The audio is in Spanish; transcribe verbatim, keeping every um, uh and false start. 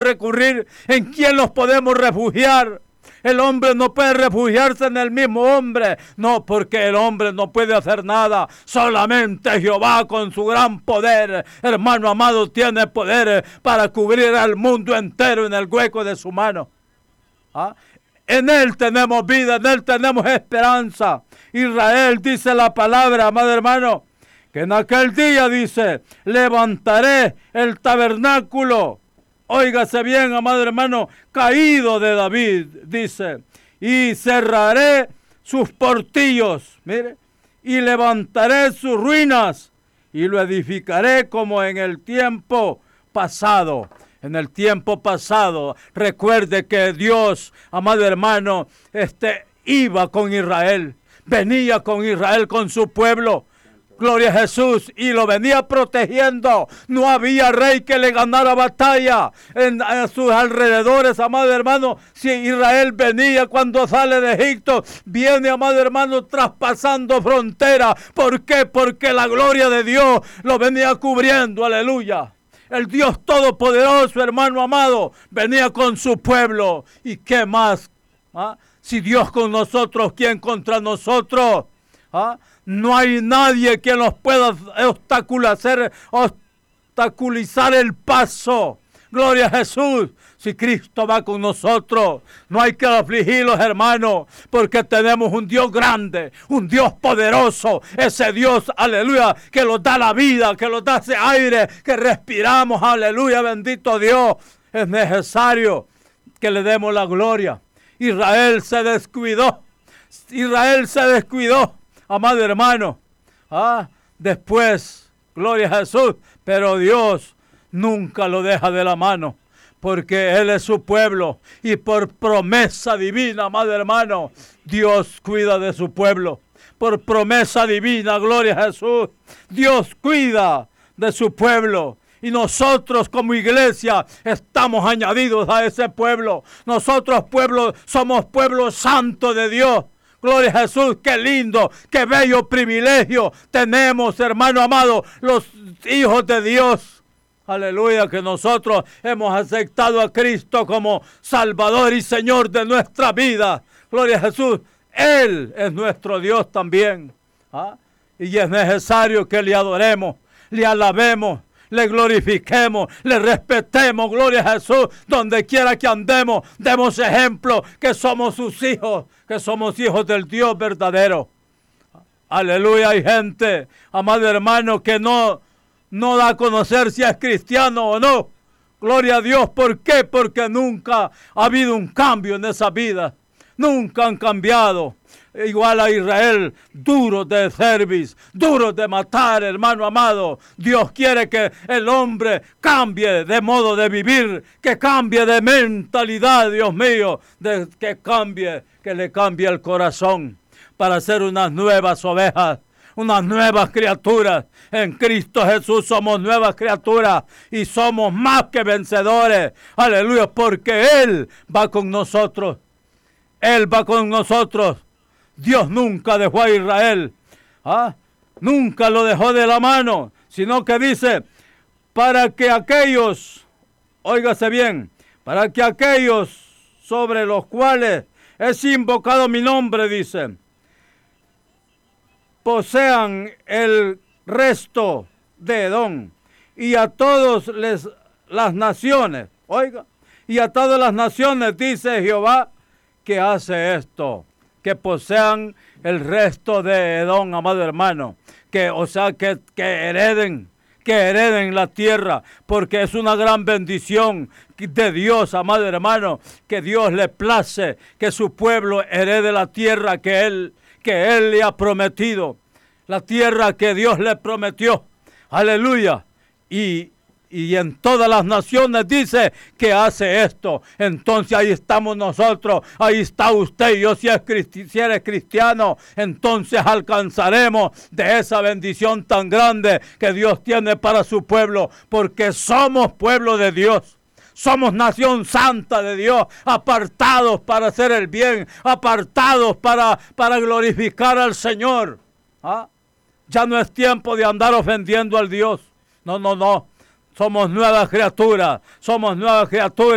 recurrir? ¿En quién nos podemos refugiar? El hombre no puede refugiarse en el mismo hombre. No, porque el hombre no puede hacer nada. Solamente Jehová con su gran poder, hermano amado, tiene poder para cubrir al mundo entero en el hueco de su mano. ¿Ah? En Él tenemos vida, en Él tenemos esperanza. Israel, dice la palabra, amado hermano, que en aquel día, dice, levantaré el tabernáculo. Óigase bien, amado hermano, caído de David, dice, y cerraré sus portillos, mire, y levantaré sus ruinas, y lo edificaré como en el tiempo pasado. En el tiempo pasado, recuerde que Dios, amado hermano, este, iba con Israel, venía con Israel, con su pueblo. Gloria a Jesús, y lo venía protegiendo. No había rey que le ganara batalla en, en sus alrededores, amado hermano. Si Israel venía cuando sale de Egipto, viene, amado hermano, traspasando frontera. ¿Por qué? Porque la gloria de Dios lo venía cubriendo, aleluya. El Dios Todopoderoso, hermano amado, venía con su pueblo. ¿Y qué más? ¿Ah? Si Dios con nosotros, ¿quién contra nosotros? ¿Ah? No hay nadie que nos pueda obstaculizar, obstaculizar el paso. Gloria a Jesús. Si Cristo va con nosotros, no hay que afligirlos, hermanos, porque tenemos un Dios grande, un Dios poderoso, ese Dios, aleluya, que nos da la vida, que nos da ese aire que respiramos, aleluya, bendito Dios. Es necesario que le demos la gloria. Israel se descuidó, Israel se descuidó, amado hermano. Ah, después, gloria a Jesús, pero Dios nunca lo deja de la mano, porque Él es su pueblo, y por promesa divina, amado hermano, Dios cuida de su pueblo. Por promesa divina, gloria a Jesús, Dios cuida de su pueblo. Y nosotros como iglesia estamos añadidos a ese pueblo. Nosotros pueblo, somos pueblo santo de Dios. Gloria a Jesús, qué lindo, qué bello privilegio tenemos, hermano amado, los hijos de Dios. Aleluya, que nosotros hemos aceptado a Cristo como Salvador y Señor de nuestra vida. Gloria a Jesús, Él es nuestro Dios también. ¿Ah? Y es necesario que le adoremos, le alabemos, le glorifiquemos, le respetemos, gloria a Jesús, donde quiera que andemos, demos ejemplo que somos sus hijos, que somos hijos del Dios verdadero. Aleluya, hay gente, amado hermano, que no, no da a conocer si es cristiano o no. Gloria a Dios, ¿por qué? Porque nunca ha habido un cambio en esa vida, nunca han cambiado. Igual a Israel, duros de cerviz, duros de matar, hermano amado. Dios quiere que el hombre cambie de modo de vivir, que cambie de mentalidad, Dios mío, de, que cambie, que le cambie el corazón para ser unas nuevas ovejas, unas nuevas criaturas. En Cristo Jesús somos nuevas criaturas y somos más que vencedores. Aleluya, porque Él va con nosotros. Él va con nosotros. Dios nunca dejó a Israel, ¿ah? Nunca lo dejó de la mano, sino que dice, para que aquellos, óigase bien, para que aquellos sobre los cuales es invocado mi nombre, dice, posean el resto de Edom, y a todas les, las naciones, oiga, y a todas las naciones, dice Jehová, que hace esto, que posean el resto de Edom, amado hermano, que, o sea, que, que hereden, que hereden la tierra, porque es una gran bendición de Dios, amado hermano, que Dios le place que su pueblo herede la tierra que Él, que Él le ha prometido, la tierra que Dios le prometió, aleluya, y Y en todas las naciones dice que hace esto. Entonces ahí estamos nosotros, ahí está usted y yo. Si, es cristi- si eres cristiano, entonces alcanzaremos de esa bendición tan grande que Dios tiene para su pueblo, porque somos pueblo de Dios. Somos nación santa de Dios, apartados para hacer el bien, apartados para, para glorificar al Señor. ¿Ah? Ya no es tiempo de andar ofendiendo al Dios. No, no, no. Somos nuevas criaturas, somos nuevas criaturas.